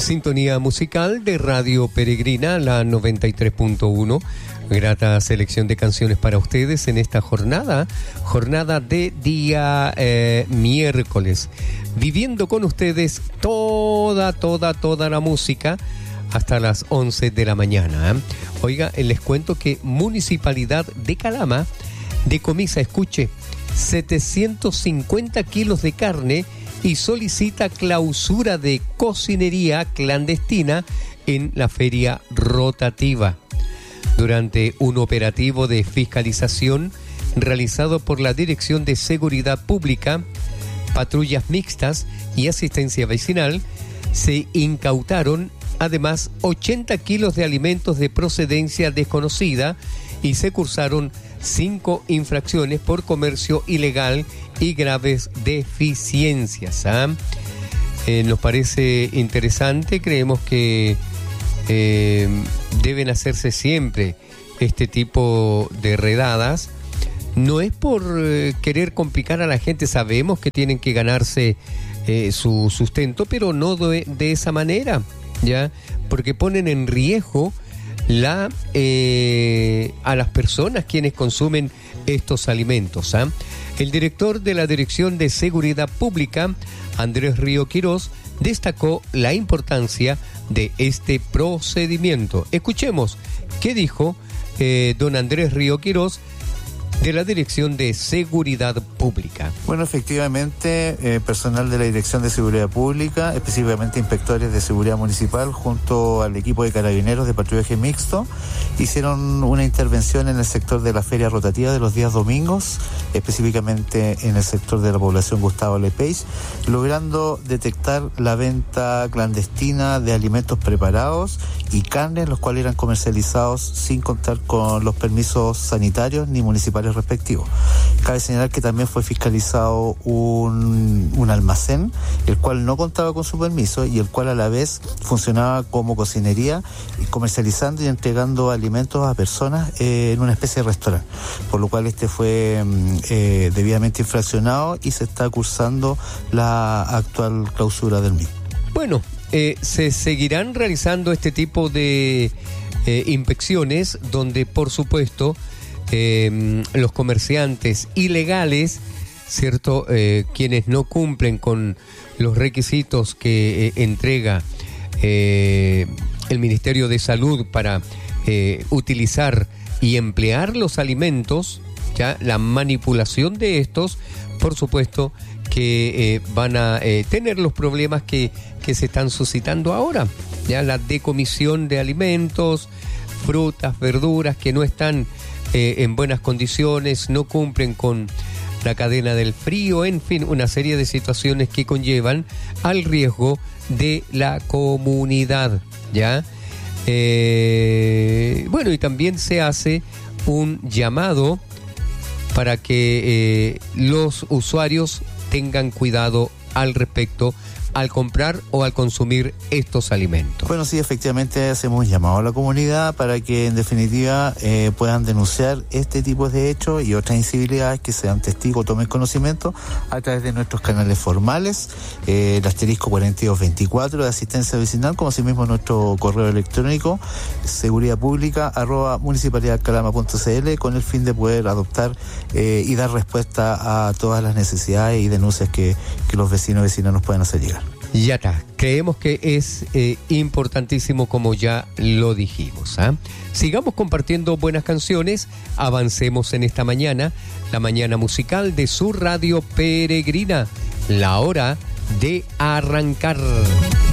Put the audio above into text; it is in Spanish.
Sintonía musical de Radio Peregrina, la 93.1. Grata selección de canciones para ustedes en esta jornada de día miércoles. Viviendo con ustedes toda la música hasta las 11 de la mañana. Oiga, les cuento que Municipalidad de Calama decomisa, escuche, 750 kilos de carne y solicita clausura de cocinería clandestina en la feria rotativa. Durante un operativo de fiscalización realizado por la Dirección de Seguridad Pública, patrullas mixtas y asistencia vecinal, se incautaron además 80 kilos de alimentos de procedencia desconocida y se cursaron 5 infracciones por comercio ilegal y graves deficiencias. Nos parece interesante, creemos que deben hacerse siempre este tipo de redadas. No es por querer complicar a la gente, sabemos que tienen que ganarse su sustento, pero no de esa manera, ¿ya? Porque ponen en riesgo a las personas quienes consumen estos alimentos. El director de la Dirección de Seguridad Pública, Andrés Río Quirós, destacó la importancia de este procedimiento. Escuchemos qué dijo don Andrés Río Quirós de la Dirección de Seguridad Pública. Bueno, efectivamente, personal de la Dirección de Seguridad Pública, específicamente inspectores de seguridad municipal, junto al equipo de carabineros de patrullaje mixto, hicieron una intervención en el sector de la feria rotativa de los días domingos, específicamente en el sector de la población Gustavo Lepage, logrando detectar la venta clandestina de alimentos preparados y carnes, los cuales eran comercializados sin contar con los permisos sanitarios ni municipales respectivos. Cabe señalar que también fue fiscalizado un almacén, el cual no contaba con su permiso y el cual a la vez funcionaba como cocinería, comercializando y entregando alimentos a personas en una especie de restaurante, por lo cual este fue debidamente infraccionado y se está cursando la actual clausura del mismo. Bueno, se seguirán realizando este tipo de inspecciones donde, por supuesto, los comerciantes ilegales, ¿cierto? Quienes no cumplen con los requisitos que entrega el Ministerio de Salud para utilizar y emplear los alimentos, ya la manipulación de estos, por supuesto que van a tener los problemas que se están suscitando ahora, ya la decomisión de alimentos, frutas, verduras que no están en buenas condiciones, no cumplen con la cadena del frío, en fin, una serie de situaciones que conllevan al riesgo de la comunidad, ¿ya? Bueno, y también se hace un llamado para que los usuarios tengan cuidado al respecto al comprar o al consumir estos alimentos. Bueno, sí, efectivamente hacemos un llamado a la comunidad para que en definitiva puedan denunciar este tipo de hechos y otras incivilidades, que sean testigos, tomen conocimiento a través de nuestros canales formales, el asterisco 4224 de asistencia vecinal, como asimismo nuestro correo electrónico seguridadpublica@municipalidadcalama.cl, con el fin de poder adoptar y dar respuesta a todas las necesidades y denuncias que los vecinos y vecinas nos pueden hacer llegar. Ya está, creemos que es importantísimo, como ya lo dijimos. Sigamos compartiendo buenas canciones, avancemos en esta mañana, la mañana musical de su Radio Peregrina, la hora de arrancar.